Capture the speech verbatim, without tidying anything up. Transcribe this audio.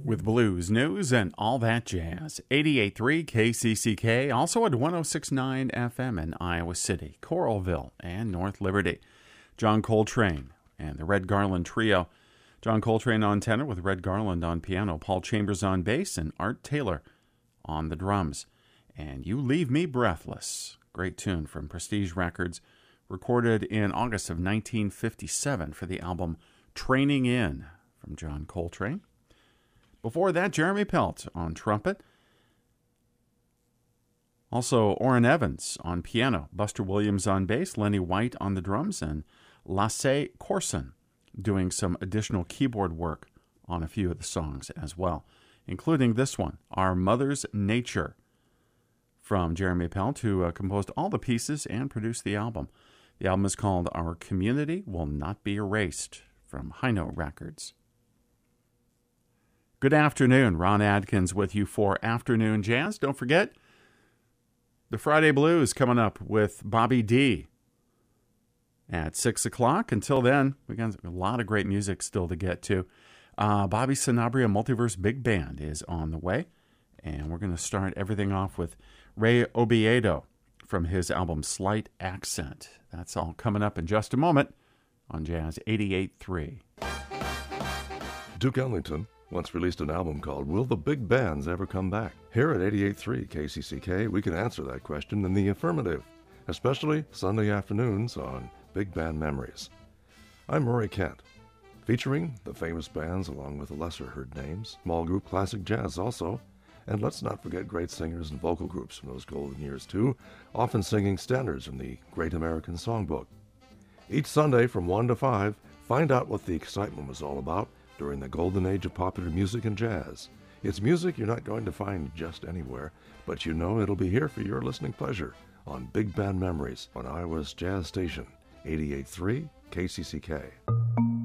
with blues, news, and all that jazz. eighty-eight point three K C C K, also at one oh six point nine F M in Iowa City, Coralville, and North Liberty. John Coltrane and the Red Garland Trio. John Coltrane on tenor with Red Garland on piano, Paul Chambers on bass, and Art Taylor on the drums. And You Leave Me Breathless, great tune from Prestige Records, recorded in August of nineteen fifty-seven for the album Training In from John Coltrane. Before that, Jeremy Pelt on trumpet. Also, Orrin Evans on piano, Buster Williams on bass, Lenny White on the drums, and Lasse Corson doing some additional keyboard work on a few of the songs as well, including this one, Our Mother's Nature, from Jeremy Pelt, who uh, composed all the pieces and produced the album. The album is called Our Community Will Not Be Erased, from High Note Records. Good afternoon. Ron Adkins with you for Afternoon Jazz. Don't forget, the Friday Blues coming up with Bobby D at six o'clock. Until then, we got a lot of great music still to get to. Uh, Bobby Sanabria Multiverse Big Band is on the way, and we're going to start everything off with Ray Obiedo from his album Slight Accent. That's all coming up in just a moment on Jazz eighty-eight point three. Duke Ellington once released an album called Will the Big Bands Ever Come Back? Here at eighty-eight point three K C C K, we can answer that question in the affirmative, especially Sunday afternoons on Big Band Memories. I'm Murray Kent, featuring the famous bands along with the lesser-heard names, small group classic jazz also, and let's not forget great singers and vocal groups from those golden years too, often singing standards from the Great American Songbook. Each Sunday from one to five, find out what the excitement was all about during the golden age of popular music and jazz. It's music you're not going to find just anywhere, but you know it'll be here for your listening pleasure on Big Band Memories on Iowa's Jazz Station, eighty-eight point three K C C K.